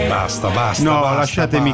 basta. No, lasciatemi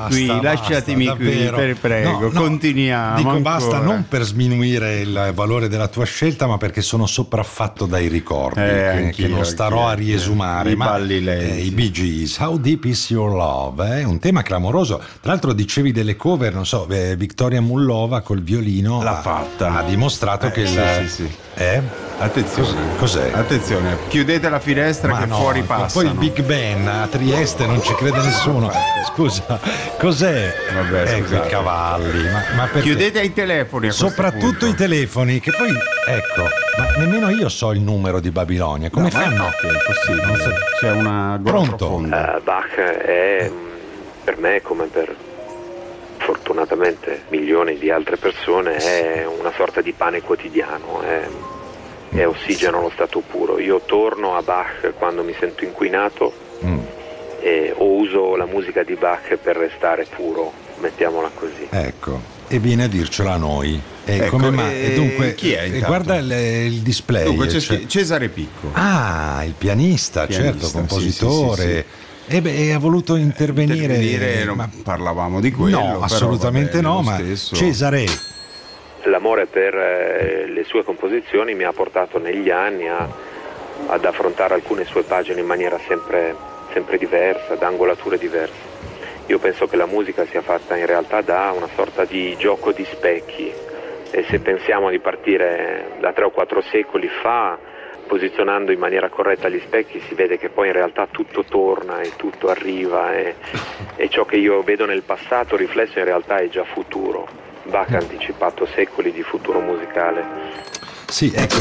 qui, prego, No, continuiamo. Dico ancora. basta non per sminuire il valore della tua scelta, ma perché sono sopraffatto dai ricordi che non starò a riesumare. I balli lei. I Bee Gees, How Deep Is Your Love, un tema clamoroso. Tra l'altro dicevi delle cover, non so, Victoria Mullova col violino L'ha fatta. ha dimostrato che sì. Attenzione. Cos'è? Attenzione, chiudete la finestra Ma che no, fuori passa. poi il Big Ben a Trieste non ci crede nessuno. Scusa, cos'è? Vabbè, ecco scusate. i cavalli. Ma perché? Chiudete i telefoni a questo Soprattutto punto. i telefoni, che poi ecco, ma nemmeno io so il numero di Babilonia. Come fanno? È impossibile. Non so. C'è una gola Pronto? profonda. Bach è per me, come per fortunatamente milioni di altre persone, è una sorta di pane quotidiano, è ossigeno allo stato puro. Io torno a Bach quando mi sento inquinato o uso la musica di Bach per restare puro, mettiamola così. Ecco, e viene a dircelo a noi. Ecco, come mai? E dunque, chi è intanto? guarda il display. Dunque c'è cioè- Cesare Picco. il pianista, certo, Pianista, compositore. sì. E ha voluto intervenire. Non parlavamo di quello. No, però assolutamente va bene, no, lo ma stesso. Cesare. L'amore per le sue composizioni mi ha portato negli anni ad affrontare alcune sue pagine in maniera sempre diversa, da angolature diverse. Io penso che la musica sia fatta in realtà da una sorta di gioco di specchi, e se pensiamo di partire da 3 o 4 secoli fa, posizionando in maniera corretta gli specchi, si vede che poi in realtà tutto torna e tutto arriva, e ciò che io vedo nel passato riflesso in realtà è già futuro. Bach ha anticipato secoli di futuro musicale. Sì, ecco,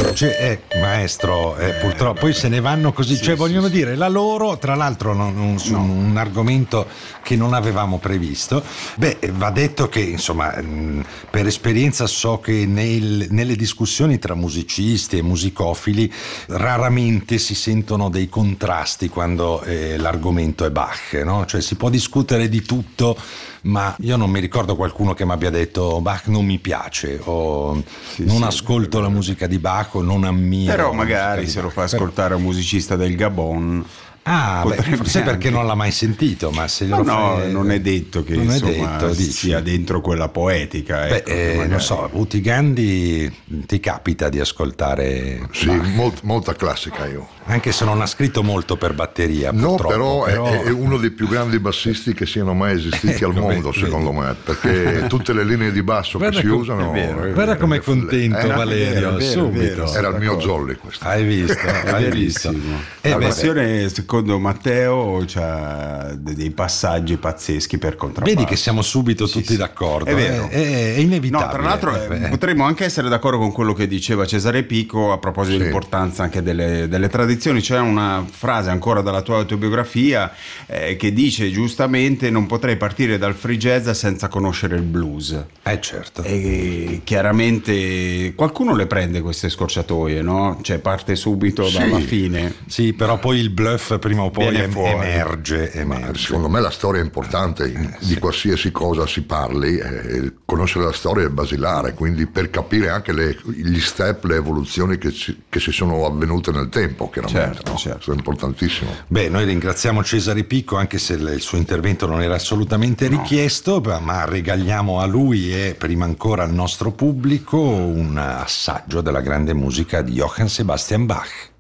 maestro, purtroppo poi se ne vanno così, vogliono dire la loro, tra l'altro su un argomento che non avevamo previsto. Va detto che insomma per esperienza so che nelle discussioni tra musicisti e musicofili raramente si sentono dei contrasti quando l'argomento è Bach, no? Cioè si può discutere di tutto, ma io non mi ricordo qualcuno che mi abbia detto Bach non mi piace o non ascolto la musica di Bach o non ammiro. Però la musica magari di se lo Bach. fa ascoltare a un musicista del Gabon. Forse perché non l'ha mai sentito, ma se glielo fai, non è detto che non è insomma detto, dici. sia dentro quella poetica. Ecco, non so, Uti Gandhi ti capita di ascoltare Sì, Bach? molta classica io. Anche se non ha scritto molto per batteria, No, purtroppo. però è uno dei più grandi bassisti che siano mai esistiti al mondo, secondo me, perché tutte le linee di basso che si usano. Guarda com'è contento Valerio, subito. Era il mio Jolly questo. Hai visto? Hai visto? La passione, secondo Matteo, c'ha dei passaggi pazzeschi per contrabbasso. Vedi che siamo subito tutti d'accordo. È vero. È inevitabile. No, tra l'altro potremmo anche essere d'accordo con quello che diceva Cesare Picco a proposito dell'importanza anche delle tradizioni. C'è una frase ancora dalla tua autobiografia che dice giustamente: non potrei partire dal free jazz senza conoscere il blues. Certo. E chiaramente qualcuno le prende queste scorciatoie, no? Cioè parte subito dalla fine. Sì, però poi il bluff prima o poi Viene fuori. emerge. Secondo me la storia è importante di qualsiasi cosa si parli, conoscere la storia è basilare, quindi per capire anche gli step, le evoluzioni che si sono avvenute nel tempo, chiaramente. Certo. È importantissimo. Noi ringraziamo Cesare Picco, anche se il suo intervento non era assolutamente richiesto, ma regaliamo a lui e prima ancora al nostro pubblico un assaggio della grande musica di Johann Sebastian Bach.